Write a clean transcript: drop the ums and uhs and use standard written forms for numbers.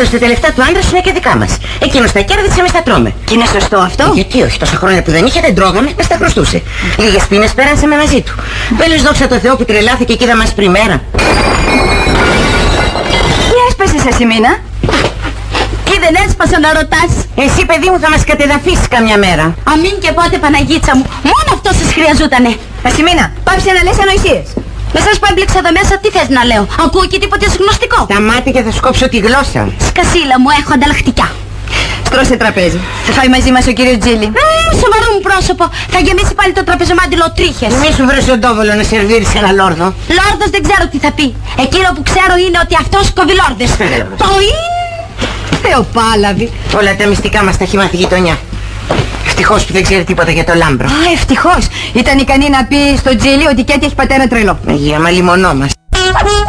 Άλλωστε τα λεφτά του άντρα σου είναι και δικά μας. Εκείνος τα κέρδισε, εμείς τα τρώμε. Και είναι σωστό αυτό? Γιατί όχι, τόσα χρόνια που δεν είχε δεν τρώγαμε, μας τα χρωστούσε. Λίγες πίνες πέρασαμε μαζί του. Βέλος δόξα τω Θεώ που τρελάθηκε και είδα μας πριν μέρα. Τι έσπασες εσύ, Μίνα? Τι δεν έσπασα να ρωτάς? Εσύ παιδί μου θα μας κατεδαφίσεις καμιά μέρα. Αμήν και πότε, Παναγίτσα μου. Μόνο αυτό σας χρειαζότανε. Ασημίνα, πάψε να λες ανοησίες. Με σας που έμπλεξα εδώ μέσα, τι θες να λέω? Ακούω και τίποτε γνωστικό. Τα μάτια και θα σκόψω τη γλώσσα. Σκασίλα μου, έχω ανταλλακτικά. Στρώσε τραπέζι. Θα φάει μαζί μας ο κύριος Τζίλι. Σοβαρό μου πρόσωπο. Θα γεμίσει πάλι το τραπεζομάντιλο τρίχες. Μη σου βρες τον τόβολο να σερβίρεις ένα λόρδο. Λόρδος δεν ξέρω τι θα πει. Εκείνο που ξέρω είναι ότι αυτός κόβει λόρδες. Θεοπάλαβη. Όλα τα μυστικά μας τα έχει μάθει η γειτονιά. Ευτυχώς που δεν ξέρει τίποτα για το Λάμπρο. Α, ευτυχώς. Ήταν ικανή να πει στο Τζίλι ότι Κέτι έχει πατέρα τρελό. Αγία, μα λιμονό μας.